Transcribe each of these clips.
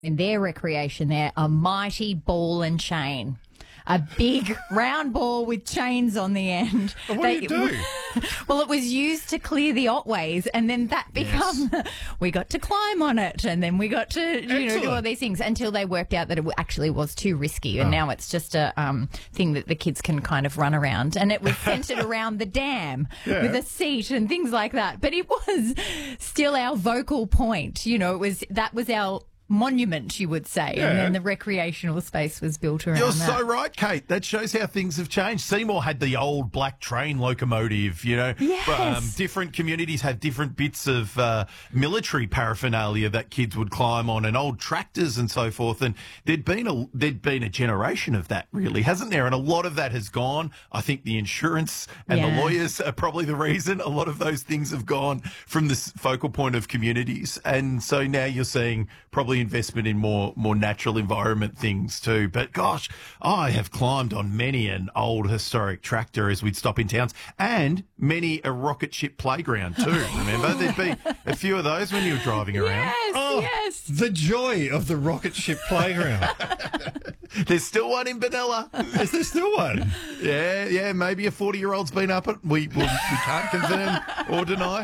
In their recreation, they're a mighty ball and chain. A big round ball with chains on the end. Well, what do you do? Well, it was used to clear the Otways, and then that become we got to climb on it, and then we got to do all these things until they worked out that it actually was too risky, and now it's just a thing that the kids can kind of run around. And it was centred around the dam with a seat and things like that. But it was still our vocal point. That was our monument, you would say, and then the recreational space was built around You're that. so right, Kate. That shows how things have changed. Seymour had the old black train locomotive, Yes. Different communities have different bits of military paraphernalia that kids would climb on, and old tractors and so forth. And there'd been a generation of that, really, hasn't there? And a lot of that has gone. I think the insurance and the lawyers are probably the reason. A lot of those things have gone from this focal point of communities. And so now you're seeing probably investment in more natural environment things too. But gosh, I have climbed on many an old historic tractor as we'd stop in towns, and many a rocket ship playground too. Remember, there'd be a few of those when you were driving around. Yes. The joy of the rocket ship playground. There's still one in Benalla. Is there still one? Yeah. Maybe a 40-year-old's been up it. We can't confirm or deny.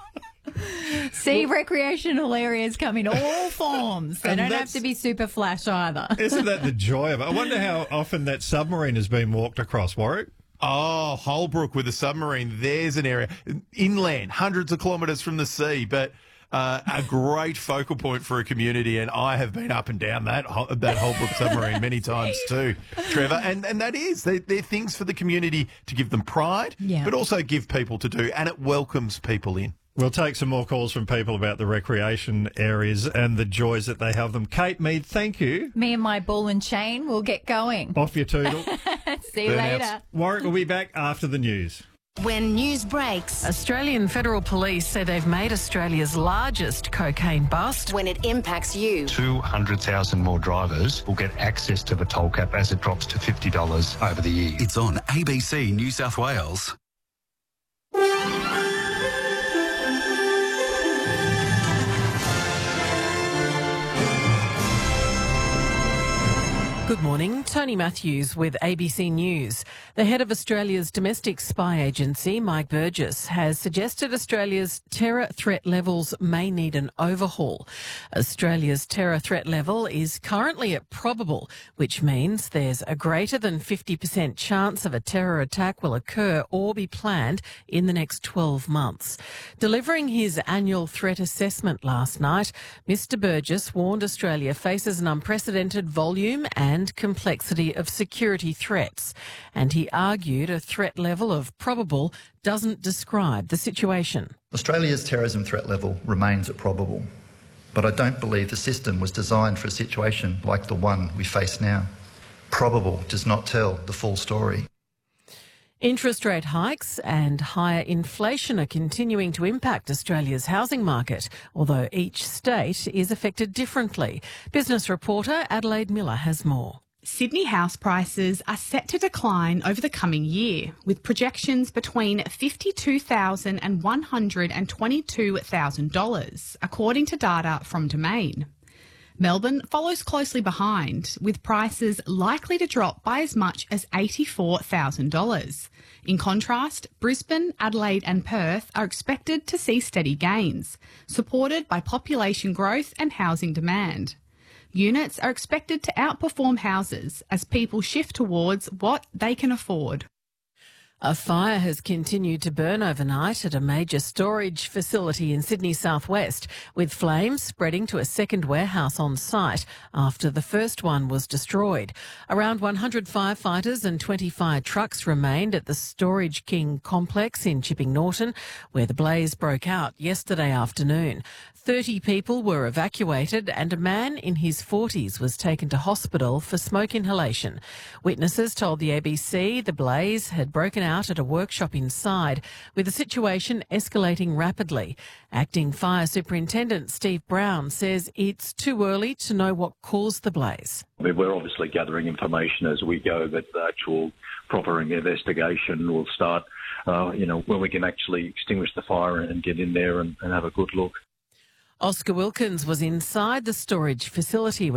See, recreational areas come in all forms. They don't have to be super flash either. Isn't that the joy of it? I wonder how often that submarine has been walked across, Warwick. Oh, Holbrook with a submarine. There's an area. Inland, hundreds of kilometres from the sea, but a great focal point for a community. And I have been up and down that Holbrook submarine many times too, Trevor. And that is, they're things for the community to give them pride, but also give people to do. And it welcomes people in. We'll take some more calls from people about the recreation areas and the joys that they have them. Kate Mead, thank you. Me and my ball and chain will get going. Off your toodle. See you later. Warwick will be back after the news. When news breaks, Australian Federal Police say they've made Australia's largest cocaine bust. when it impacts you. 200,000 more drivers will get access to the toll cap as it drops to $50 over the year. It's on ABC New South Wales. Good morning, Tony Matthews with ABC News. The head of Australia's domestic spy agency, Mike Burgess, has suggested Australia's terror threat levels may need an overhaul. Australia's terror threat level is currently at probable, which means there's a greater than 50% chance of a terror attack will occur or be planned in the next 12 months. Delivering his annual threat assessment last night, Mr Burgess warned Australia faces an unprecedented volume and complexity of security threats, and he argued a threat level of probable doesn't describe the situation. Australia's terrorism threat level remains at probable, but I don't believe the system was designed for a situation like the one we face now. Probable does not tell the full story. Interest rate hikes and higher inflation are continuing to impact Australia's housing market, although each state is affected differently. Business reporter Adelaide Miller has more. Sydney house prices are set to decline over the coming year, with projections between $52,000 and $122,000, according to data from Domain. Melbourne follows closely behind, with prices likely to drop by as much as $84,000. In contrast, Brisbane, Adelaide and Perth are expected to see steady gains, supported by population growth and housing demand. Units are expected to outperform houses as people shift towards what they can afford. A fire has continued to burn overnight at a major storage facility in Sydney southwest, with flames spreading to a second warehouse on site after the first one was destroyed. Around 100 firefighters and 20 fire trucks remained at the Storage King complex in Chipping Norton, where the blaze broke out yesterday afternoon. 30 people were evacuated and a man in his 40s was taken to hospital for smoke inhalation. Witnesses told the ABC the blaze had broken out at a workshop inside, with the situation escalating rapidly. Acting Fire Superintendent Steve Brown says it's too early to know what caused the blaze. We're obviously gathering information as we go, but the actual proper investigation will start, when we can actually extinguish the fire and get in there and have a good look. Oscar Wilkins was inside the storage facility